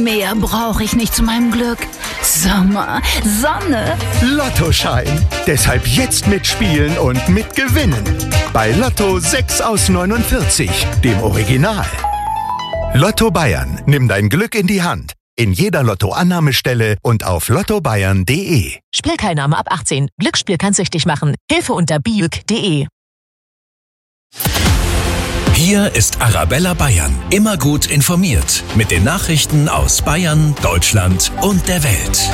Mehr brauche ich nicht zu meinem Glück. Sommer, Sonne. Lottoschein. Deshalb jetzt mitspielen und mitgewinnen. Bei Lotto 6 aus 49, dem Original. Lotto Bayern, nimm dein Glück in die Hand. In jeder Lottoannahmestelle und auf lottobayern.de. Spielteilnahme ab 18. Glücksspiel kann süchtig machen. Hilfe unter biüg.de. Hier ist Arabella Bayern. Immer gut informiert. Mit den Nachrichten aus Bayern, Deutschland und der Welt.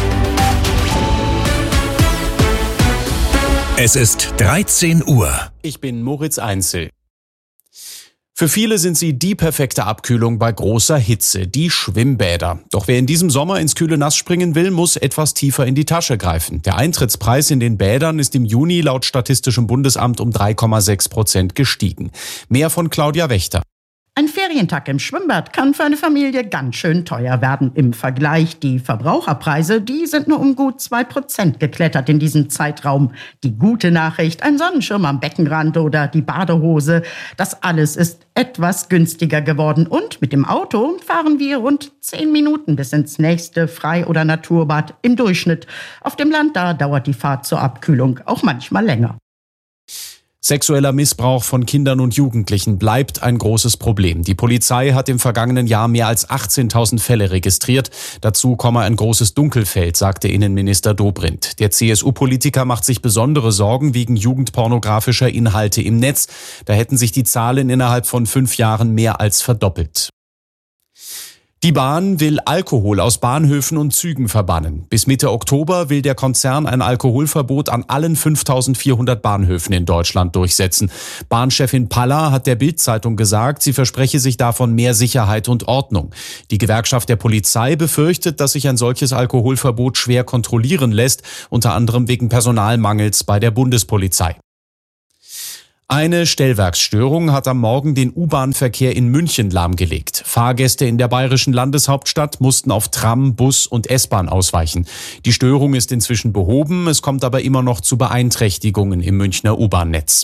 Es ist 13 Uhr. Ich bin Moritz Einzel. Für viele sind sie die perfekte Abkühlung bei großer Hitze, die Schwimmbäder. Doch wer in diesem Sommer ins kühle Nass springen will, muss etwas tiefer in die Tasche greifen. Der Eintrittspreis in den Bädern ist im Juni laut Statistischem Bundesamt um 3,6% gestiegen. Mehr von Claudia Wächter. Ein Ferientag im Schwimmbad kann für eine Familie ganz schön teuer werden. Im Vergleich, die Verbraucherpreise, die sind nur um gut 2% geklettert in diesem Zeitraum. Die gute Nachricht, ein Sonnenschirm am Beckenrand oder die Badehose, das alles ist etwas günstiger geworden. Und mit dem Auto fahren wir rund 10 Minuten bis ins nächste Frei- oder Naturbad im Durchschnitt. Auf dem Land, da dauert die Fahrt zur Abkühlung auch manchmal länger. Sexueller Missbrauch von Kindern und Jugendlichen bleibt ein großes Problem. Die Polizei hat im vergangenen Jahr mehr als 18.000 Fälle registriert. Dazu komme ein großes Dunkelfeld, sagte Innenminister Dobrindt. Der CSU-Politiker macht sich besondere Sorgen wegen jugendpornografischer Inhalte im Netz. Da hätten sich die Zahlen innerhalb von 5 Jahren mehr als verdoppelt. Die Bahn will Alkohol aus Bahnhöfen und Zügen verbannen. Bis Mitte Oktober will der Konzern ein Alkoholverbot an allen 5.400 Bahnhöfen in Deutschland durchsetzen. Bahnchefin Palla hat der Bild-Zeitung gesagt, sie verspreche sich davon mehr Sicherheit und Ordnung. Die Gewerkschaft der Polizei befürchtet, dass sich ein solches Alkoholverbot schwer kontrollieren lässt, unter anderem wegen Personalmangels bei der Bundespolizei. Eine Stellwerksstörung hat am Morgen den U-Bahn-Verkehr in München lahmgelegt. Fahrgäste in der bayerischen Landeshauptstadt mussten auf Tram, Bus und S-Bahn ausweichen. Die Störung ist inzwischen behoben, es kommt aber immer noch zu Beeinträchtigungen im Münchner U-Bahn-Netz.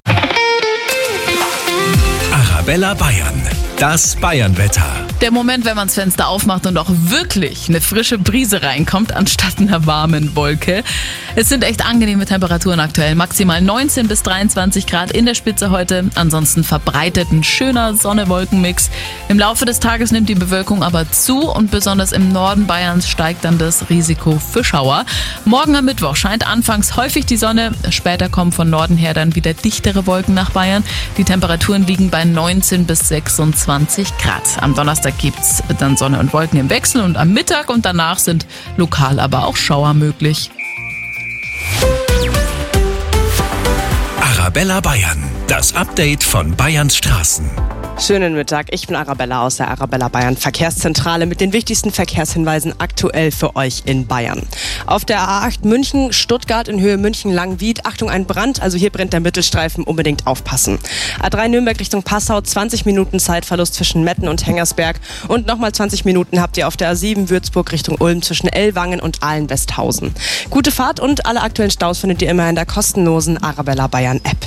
Arabella Bayern, das Bayernwetter. Der Moment, wenn man das Fenster aufmacht und auch wirklich eine frische Brise reinkommt, anstatt einer warmen Wolke. Es sind echt angenehme Temperaturen aktuell. Maximal 19 bis 23 Grad in der Spitze heute. Ansonsten verbreitet ein schöner Sonne-Wolken-Mix. Im Laufe des Tages nimmt die Bewölkung aber zu und besonders im Norden Bayerns steigt dann das Risiko für Schauer. Morgen am Mittwoch scheint anfangs häufig die Sonne. Später kommen von Norden her dann wieder dichtere Wolken nach Bayern. Die Temperaturen liegen bei 19 bis 26 Grad. Am Donnerstag gibt's dann Sonne und Wolken im Wechsel und am Mittag und danach sind lokal aber auch Schauer möglich. Arabella Bayern, das Update von Bayerns Straßen. Schönen Mittag, ich bin Arabella aus der Arabella Bayern Verkehrszentrale mit den wichtigsten Verkehrshinweisen aktuell für euch in Bayern. Auf der A8 München-Stuttgart in Höhe München-Langwied, Achtung, ein Brand, also hier brennt der Mittelstreifen, unbedingt aufpassen. A3 Nürnberg Richtung Passau, 20 Minuten Zeitverlust zwischen Metten und Hengersberg und nochmal 20 Minuten habt ihr auf der A7 Würzburg Richtung Ulm zwischen Ellwangen und Aalen-Westhausen. Gute Fahrt und alle aktuellen Staus findet ihr immer in der kostenlosen Arabella Bayern App.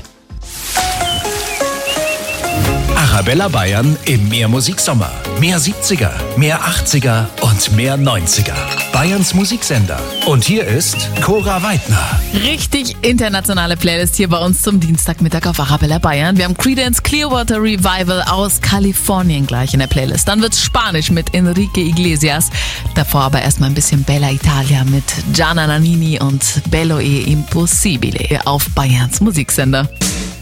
Arabella Bayern im Mehrmusiksommer. Mehr 70er, mehr 80er und mehr 90er. Bayerns Musiksender. Und hier ist Cora Weidner. Richtig internationale Playlist hier bei uns zum Dienstagmittag auf Arabella Bayern. Wir haben Creedence Clearwater Revival aus Kalifornien gleich in der Playlist. Dann wird's Spanisch mit Enrique Iglesias. Davor aber erstmal ein bisschen Bella Italia mit Gianna Nannini und Bello e Impossibile auf Bayerns Musiksender.